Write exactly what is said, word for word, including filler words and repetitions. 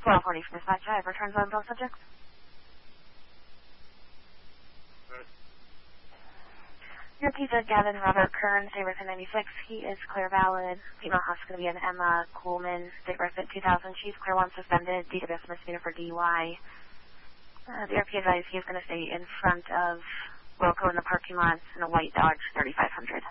twelve forty for dispatch. I have returns on both subjects. Good. Your pizza, Gavin Robert Kern, State Record ninety-six. He is clear valid. Female house is going to be an Emma Coolman, State Record two thousand. She's clear one suspended. D W S misdemeanor for D U I. Uh, the R P advised he is going to stay in front of Wilco in the parking lot in a white Dodge thirty-five hundred.